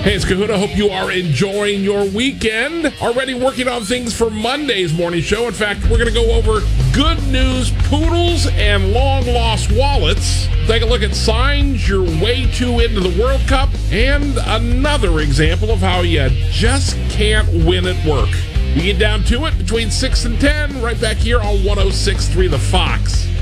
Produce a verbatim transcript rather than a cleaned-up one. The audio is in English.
Hey, it's Kahuna. Hope you are enjoying your weekend. Already working on things for Monday's morning show. In fact, we're going to go over good news poodles and long-lost wallets. Take a look at signs you're way too into the World Cup. And another example of how you just can't win at work. We get down to it between six and ten, right back here on one oh six point three The Fox.